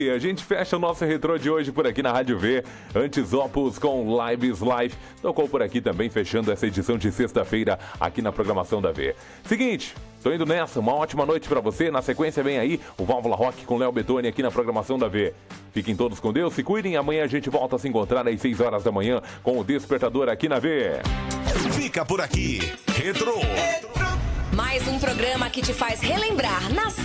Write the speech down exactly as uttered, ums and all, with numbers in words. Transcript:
E a gente fecha o nosso retrô de hoje por aqui na Rádio V. Antes Opus com Lives Live. Tocou por aqui também, fechando essa edição de sexta-feira aqui na programação da V. Seguinte, tô indo nessa. Uma ótima noite pra você. Na sequência vem aí o Válvula Rock com Léo Bettoni aqui na programação da V. Fiquem todos com Deus, se cuidem. Amanhã a gente volta a se encontrar às seis horas da manhã com o Despertador aqui na V. Fica por aqui. Retrô. Mais um programa que te faz relembrar nas